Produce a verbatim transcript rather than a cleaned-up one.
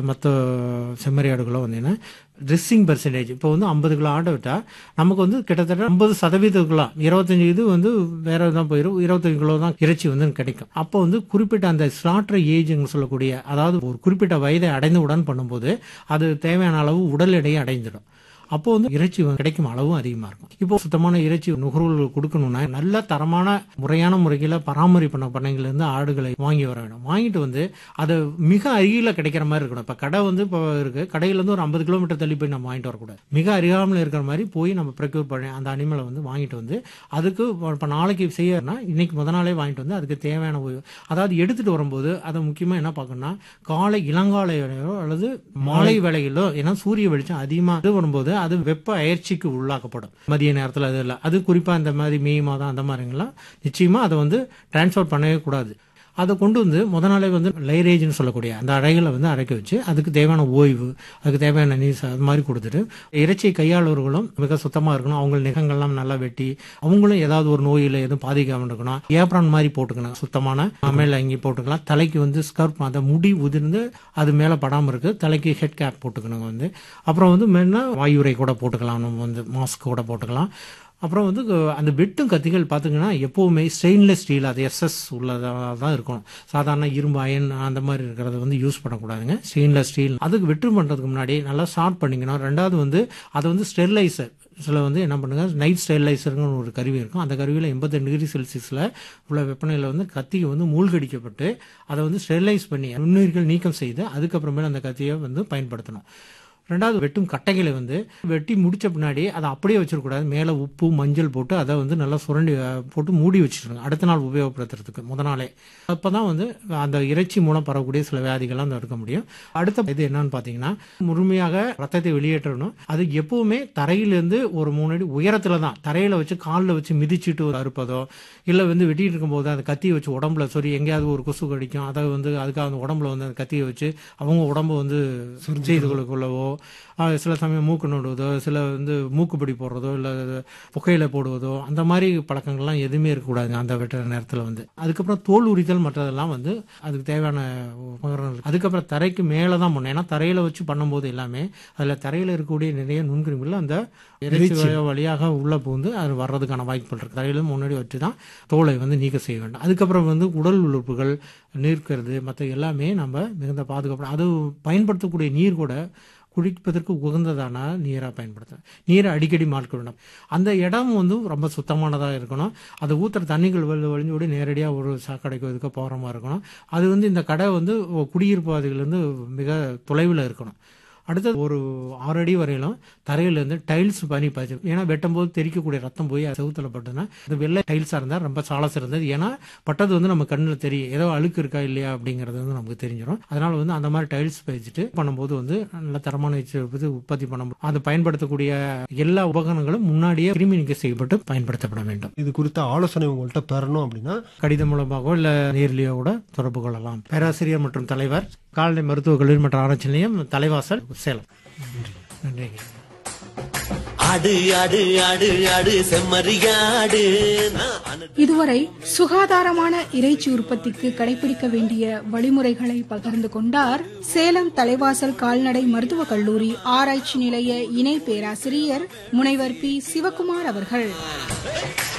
மற்ற செம்மறி ஆடுகளோ வந்தீங்கன்னா ட்ரெஸ்ஸிங் பெர்சன்டேஜ் இப்போ வந்து ஐம்பது கிலோ ஆடை விட்டால் நமக்கு வந்து கிட்டத்தட்ட ஐம்பது சதவீதத்துக்குலாம் இருபத்தஞ்சு இது வந்து வேற தான் போயிடும், இருபத்தஞ்சு கிலோ தான் இறைச்சி வந்து கிடைக்கும். அப்போ வந்து குறிப்பிட்ட அந்த ஸ்லாட்டர் ஏஜ்னு சொல்லக்கூடிய, அதாவது ஒரு குறிப்பிட்ட வயதை அடைந்தவுடன் பண்ணும்போது அது தேவையான அளவு உடல் எடையை அடைந்துடும். அப்போ வந்து இறைச்சி கிடைக்கும் அளவும் அதிகமாக இருக்கும். இப்போ சுத்தமான இறைச்சி நுகர்வோர்கள் கொடுக்கணும்னா நல்ல தரமான முறையான முறையில் பராமரிப்பு பண்ண பண்ணைங்கள்லேருந்து ஆடுகளை வாங்கி வர வேண்டும். வாங்கிட்டு வந்து அதை மிக அருகில் கிடைக்கிற மாதிரி இருக்கணும். இப்போ கடை வந்து இப்போ இருக்குது, கடையிலேருந்து ஒரு ஐம்பது கிலோமீட்டர் தள்ளி போய் நம்ம வாங்கிட்டு வரக்கூடாது. மிக அருகாமல் இருக்கிற மாதிரி போய் நம்ம ப்ரொக்யூர் பண்ணி அந்த அனிமலை வந்து வாங்கிட்டு வந்து அதுக்கு இப்போ நாளைக்கு செய்யறதுனா இன்னைக்கு முத நாளே வாங்கிட்டு வந்து அதுக்கு தேவையான ஓய்வு, அதாவது எடுத்துகிட்டு வரும்போது அதை முக்கியமாக என்ன பார்க்கணும்னா காலை இளங்காலையிலோ அல்லது மாலை வேளையிலோ, ஏன்னா சூரிய வெளிச்சம் அதிகமாக இது வரும்போது அது வெப்ப அயற்சிக்கு உள்ளாக்கப்படும். மதிய நேரத்தில் அது இல்லை, அது குறிப்பாக இந்த மாதிரி மே மாதம் அந்த மாதிரிங்கெல்லாம் நிச்சயமாக அதை வந்து டிரான்ஸ்போர்ட் பண்ணவே கூடாது. அதை கொண்டு வந்து முத நாளே வந்து லைரேஜ்னு சொல்லக்கூடிய அந்த அறைகளை வந்து அரைக்க வச்சு அதுக்கு தேவையான ஓய்வு, அதுக்கு தேவையான நீர் அது மாதிரி கொடுத்துட்டு இறைச்சியை கையாளவர்களும் மிக சுத்தமாக இருக்கணும். அவங்க நிகங்கள்லாம் நல்லா வெட்டி அவங்களும் ஏதாவது ஒரு நோயில் எதுவும் பாதிக்காமல் இருக்கணும். ஏப்ரான் மாதிரி போட்டுக்கணும், சுத்தமான மேலே அங்கி போட்டுக்கலாம். தலைக்கு வந்து ஸ்கர்ப் அந்த முடி உதிர்ந்து அது மேலே படாமல் இருக்கு, தலைக்கு ஹெட் கேப் போட்டுக்கணும். வந்து அப்புறம் வந்து மென்னா வாயுரை கூட போட்டுக்கலாம், நம்ம வந்து மாஸ்க் கூட போட்டுக்கலாம். அப்புறம் வந்து அந்த வெட்டும் கத்திகள் பார்த்தீங்கன்னா எப்போவுமே ஸ்டெயின்லெஸ் ஸ்டீல், அது எஸ்எஸ் உள்ளதாக தான் இருக்கணும். சாதாரண இரும்பு அயன் அந்த மாதிரி இருக்கிறத வந்து யூஸ் பண்ணக்கூடாதுங்க. ஸ்டெயின்லெஸ் ஸ்டீல் அதுக்கு வெட்டு பண்ணுறதுக்கு முன்னாடி நல்லா ஷார்ட் பண்ணிக்கணும். ரெண்டாவது வந்து அதை வந்து ஸ்டெரிலைசர் சில வந்து என்ன பண்ணுங்க, நைட் ஸ்டெரிலைசர்னு ஒரு கருவி இருக்கும். அந்த கருவியில் எண்பத்தெண்டு டிகிரி செல்சியஸில் உள்ள வெப்பநிலையில் வந்து கத்தியை வந்து மூழ்கடிக்கப்பட்டு அதை வந்து ஸ்டெரிலைஸ் பண்ணி நுண்ணுயிர்கள் நீக்கம் செய்து அதுக்கப்புறமேல அந்த கத்தியை வந்து பயன்படுத்தணும். ரெண்டாவது வெட்டும் கட்டைகளை வந்து வெட்டி முடிச்ச பின்னாடி அதை அப்படியே வச்சிடக்கூடாது. மேலே உப்பு மஞ்சள் போட்டு அதை வந்து நல்லா சுரண்டி போட்டு மூடி வச்சிருங்க அடுத்த நாள் உபயோகப்படுத்துறதுக்கு முத நாளே. அப்போ தான் வந்து அந்த இறைச்சி மூலம் பரவக்கூடிய சில வியாதிகள்லாம் தடுக்க முடியும். அடுத்த இது என்னன்னு பார்த்தீங்கன்னா முழுமையாக ரத்தத்தை வெளியேற்றணும். அது எப்பவுமே தரையிலேருந்து ஒரு மூணு அடி உயரத்தில் தான் தரையில் வச்சு காலில் வச்சு மிதிச்சுட்டு அறுப்பதோ இல்லை வந்து வெட்டிட்டு இருக்கும்போது அந்த கத்தியை வச்சு உடம்புல சொல்லி எங்கேயாவது ஒரு கொசு கடிக்கும், அதை வந்து அதுக்காக அந்த உடம்புல வந்து அந்த கத்தியை வச்சு அவங்க உடம்பு வந்து செய்துகளுக்குள்ளவோ சில சமயம் மூக்கு நடுவதோ சில வந்து மூக்குப்பிடி போடுறதோ இல்லை புகையில போடுவதோ அந்த மாதிரி பழக்கங்கள்லாம் எதுவுமே இருக்கக்கூடாது அந்த வெட்டுற நேரத்தில். வந்து அதுக்கப்புறம் தோல் உரித்தல் மற்றதெல்லாம் வந்து அதுக்கு தேவையான உபகரணங்கள். அதுக்கப்புறம் தரைக்கு மேலே தான் பண்ணணும், ஏன்னா தரையில் வச்சு பண்ணும்போது எல்லாமே அதில் தரையில் இருக்கக்கூடிய நிறைய நுண்கிருமிகள் அந்த இறைச்சி வழியாக உள்ள புகுந்து அது வர்றதுக்கான வாய்ப்புகள் இருக்கு. தரையில முன்னாடி வச்சு தான் தோலை வந்து நீக்க செய்ய வேண்டும். அதுக்கப்புறம் வந்து உடல் உறுப்புகள் நீர்க்கிறது மற்ற எல்லாமே நம்ம மிகுந்த பாதுகாப்பு. அது பயன்படுத்தக்கூடிய நீர் கூட குடிப்பதற்கு உகந்ததான நீராக பயன்படுத்தணும். நீரை அடிக்கடி மாற்றிக்கணும். அந்த இடம் வந்து ரொம்ப சுத்தமானதாக இருக்கணும். அதை ஊற்றுற தண்ணிகள் வழிஞ்சு விட நேரடியாக ஒரு சாக்கடைக்கு இதுக்கு போகிற மாதிரி இருக்கணும். அது வந்து இந்த கடை வந்து குடியிருப்பு பகுதியிலேருந்து மிக தொலைவில் இருக்கணும். அடுத்தது ஒரு ஆறு அடி வரையிலும் தரையிலேருந்து டைல்ஸ் பண்ணி பாய்ச்சி, ஏன்னா வெட்டும் போது தெரிக்கக்கூடிய ரத்தம் போய் செவுத்துல பட்டுனா அது வெள்ளை டைல்ஸாக இருந்தால் ரொம்ப சால சிறந்தது. ஏன்னா பட்டது வந்து நம்ம கண்ணில் தெரியும் ஏதோ அழுக்கு இருக்கா இல்லையா அப்படிங்கிறது வந்து நமக்கு தெரிஞ்சிடும். அதனால வந்து அந்த மாதிரி டைல்ஸ் பாய்ச்சிட்டு பண்ணும்போது வந்து நல்ல தரமான உற்பத்தி பண்ண முடியும். அது பயன்படுத்தக்கூடிய எல்லா உபகரணங்களும் முன்னாடியே கிருமி நீக்கம் செய்யப்பட்டு பயன்படுத்தப்பட வேண்டும். இது குறித்த ஆலோசனை உங்கள்கிட்ட பெறணும் அப்படின்னா கடிதம் மூலமாகவோ இல்லை நேர்லையோ கூட தொடர்பு கொள்ளலாம். பேராசிரியர் மற்றும் தலைவர், கால்நடை மருத்துவக் கல்லூரி மற்றும் ஆராய்ச்சி நிலையம், தலைவாசல், சேலம். நன்றி. ஆடு ஆடு ஆடு ஆடு செம்மறியாடு. இதுவரை சுகாதாரமான இறைச்சி உற்பத்திக்கு கடைபிடிக்க வேண்டிய வழிமுறைகளை பகிர்ந்து கொண்டார் சேலம் தலைவாசல் கால்நடை மருத்துவக் கல்லூரி ஆராய்ச்சி நிலைய இணை பேராசிரியர் முனைவர் பி சிவகுமார் அவர்கள்.